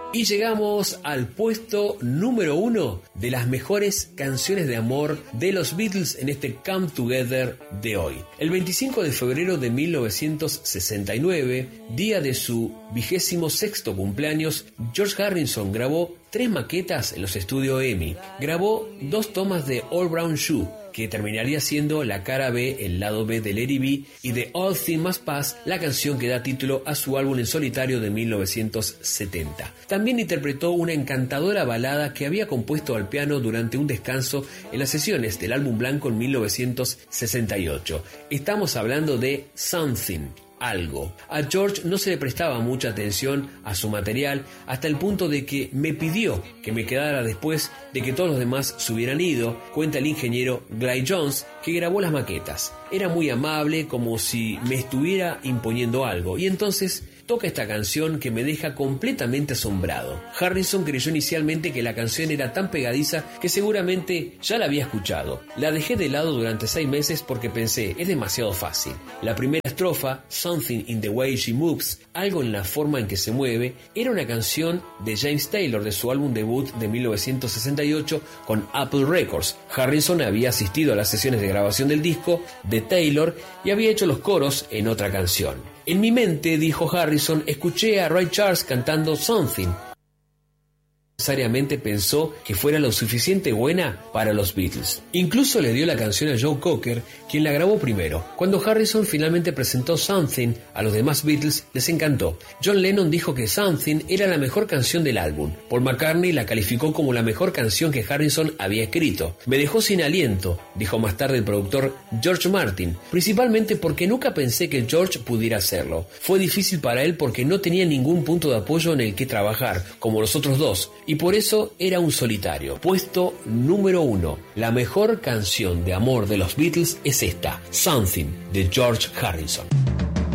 Y llegamos al puesto número 1 de las mejores canciones de amor de los Beatles en este Come Together de hoy. El 25 de febrero de 1969, día de su 26º cumpleaños, George Harrison grabó 3 maquetas en los estudios EMI. Grabó 2 tomas de All Brown Shoe, que terminaría siendo la cara B, el lado B de Let It Be, y de All Things Must Pass, la canción que da título a su álbum en solitario de 1970. También interpretó una encantadora balada que había compuesto al piano durante un descanso en las sesiones del álbum blanco en 1968. Estamos hablando de Something. Algo. A George no se le prestaba mucha atención a su material hasta el punto de que me pidió que me quedara después de que todos los demás se hubieran ido, cuenta el ingeniero Guy Jones, que grabó las maquetas. Era muy amable, como si me estuviera imponiendo algo, y entonces toca esta canción que me deja completamente asombrado. Harrison creyó inicialmente que la canción era tan pegadiza que seguramente ya la había escuchado. La dejé de lado durante 6 meses porque pensé, es demasiado fácil. La primera estrofa, Something in the Way She Moves, algo en la forma en que se mueve, era una canción de James Taylor de su álbum debut de 1968 con Apple Records. Harrison había asistido a las sesiones de grabación del disco de Taylor y había hecho los coros en otra canción. En mi mente, dijo Harrison, escuché a Ray Charles cantando Something. Necesariamente pensó que fuera lo suficiente buena para los Beatles. Incluso le dio la canción a Joe Cocker, quien la grabó primero. Cuando Harrison finalmente presentó Something a los demás Beatles, les encantó. John Lennon dijo que Something era la mejor canción del álbum. Paul McCartney la calificó como la mejor canción que Harrison había escrito. Me dejó sin aliento, dijo más tarde el productor George Martin, principalmente porque nunca pensé que George pudiera hacerlo. Fue difícil para él porque no tenía ningún punto de apoyo en el que trabajar, como los otros dos, y por eso era un solitario. Puesto número 1. La mejor canción de amor de los Beatles es esta, Something, de George Harrison.